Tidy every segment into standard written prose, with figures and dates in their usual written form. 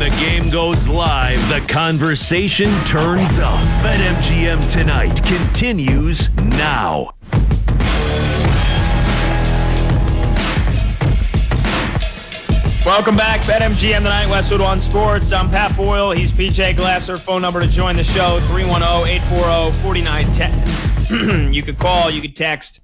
the game goes live, the conversation turns up. BetMGM Tonight continues now. Welcome back, BetMGM Tonight, Westwood One Sports. I'm Pat Boyle. He's PJ Glasser. Phone number to join the show, 310-840-4910. You could call, you could text.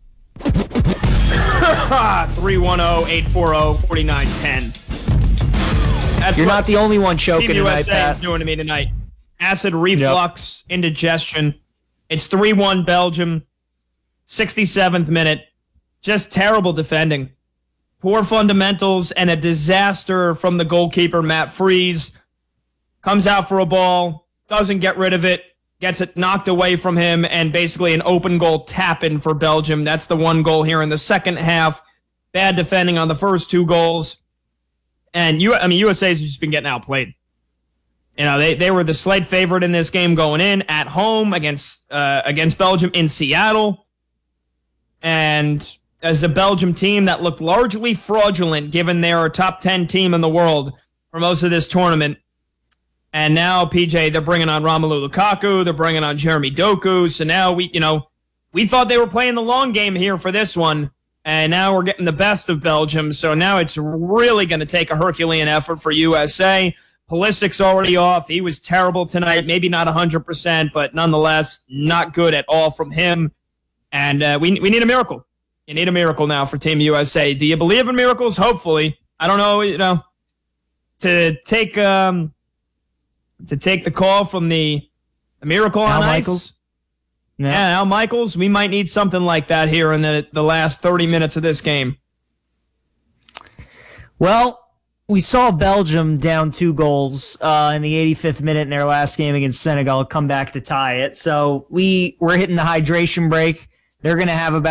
310-840-4910. That's You're not the only one choking Team tonight, USA Pat. is doing to me tonight. Acid reflux, indigestion. It's 3-1 Belgium, 67th minute. Just terrible defending. Poor fundamentals and a disaster from the goalkeeper, Matt Freese. Comes out for a ball, doesn't get rid of it, gets it knocked away from him, and basically an open goal tap-in for Belgium. That's the one goal here in the second half. Bad defending on the first two goals. And USA's just been getting outplayed. You know, they were the slight favorite in this game going in at home against Belgium in Seattle. And as a Belgium team that looked largely fraudulent given they're a top 10 team in the world for most of this tournament. And now, PJ, they're bringing on Romelu Lukaku. They're bringing on Jeremy Doku. So now we thought they were playing the long game here for this one. And now we're getting the best of Belgium. So now it's really going to take a Herculean effort for USA. Pulisic's already off. He was terrible tonight. Maybe not 100%, but nonetheless, not good at all from him. And we need a miracle. You need a miracle now for Team USA. Do you believe in miracles? Hopefully. I don't know, to take the call from the Miracle on Ice. Michaels? Yeah, Al Michaels. We might need something like that here in the last 30 minutes of this game. Well, we saw Belgium down 2 goals in the 85th minute in their last game against Senegal come back to tie it. So we're hitting the hydration break. They're going to have about